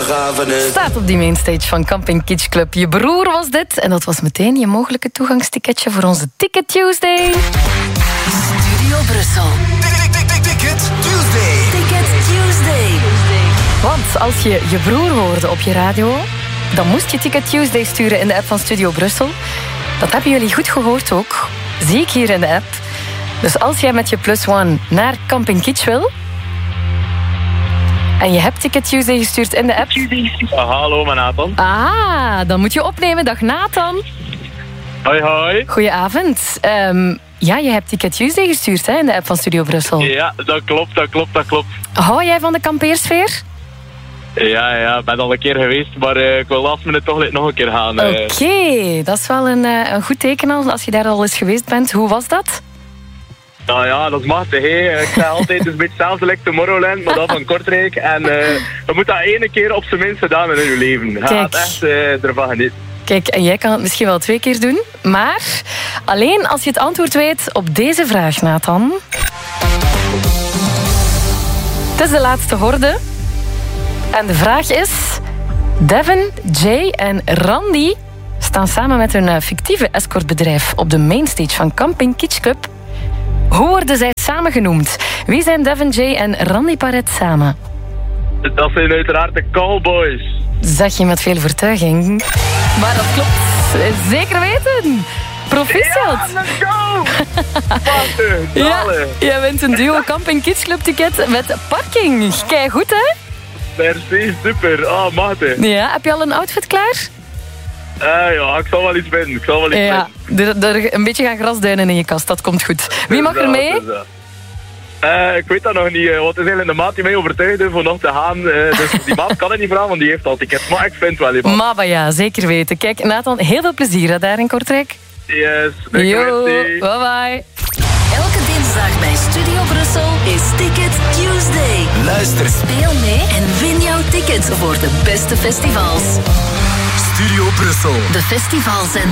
begrafenis. Staat op die mainstage van Camping Kitsch Club. Je broer was dit. En dat was meteen je mogelijke toegangsticketje voor onze Ticket Tuesday. Studio Brussel. Ticket Tuesday. Ticket Tuesday. Want als je je broer hoorde op je radio, dan moest je Ticket Tuesday sturen in de app van Studio Brussel. Dat hebben jullie goed gehoord ook. Zie ik hier in de app. Dus als jij met je +1 naar Camping Kitsch wil en je hebt Ticket Tuesday gestuurd in de app. Hallo, mijn Nathan. Ah, dan moet je opnemen. Dag Nathan. Hoi, hoi. Goedenavond. Ja, je hebt Ticket Tuesday gestuurd hè, in de app van Studio Brussel. Ja, dat klopt. Hou jij van de kampeersfeer? Ja, ben al een keer geweest, maar ik wil last minute toch nog een keer gaan. Oké, dat is wel een goed teken als je daar al eens geweest bent. Hoe was dat? Nou ja, dat is machtig, hè. Ik zeg altijd, het is een beetje hetzelfde like Tomorrowland, maar dan van Kortrijk. En je moet dat ene keer op zijn minst gedaan in je leven. Je gaat echt ervan genieten. Kijk, en jij kan het misschien wel 2 keer doen, maar alleen als je het antwoord weet op deze vraag, Nathan. Het is de laatste horde. En de vraag is: Devin, Jay en Randy staan samen met hun fictieve escortbedrijf op de mainstage van Camping Kitsch Club. Hoe worden zij samen genoemd? Wie zijn Devin, Jay en Randy Paret samen? Dat zijn uiteraard de Cowboys. Zeg je met veel vertuiging. Maar dat klopt. Zeker weten. Proficiat. Ja, let's go! Ja, jij wint een duo Camping Kitsch Club ticket met parking. Kijk goed, hè? Merci, super. Oh, mate. Ja, heb je al een outfit klaar? Ja, ik zal wel iets vinden. Er een beetje gaan grasduinen in je kast, dat komt goed. Wie mag er mee? Ik weet dat nog niet. Wat is eigenlijk de maat die mij overtuigde voor nog te gaan. Dus die maat kan het niet vragen, want die heeft al tickets. Maar ik vind wel iemand. Maar ja, zeker weten. Kijk, Nathan, heel veel plezier hè, daar in Kortrijk. Yes, yo, bye bye. Elke dinsdag bij Studio Brussel is Ticket Tuesday. Luister. Speel mee en win jouw ticket voor de beste festivals. Studio Brussel. De festivals en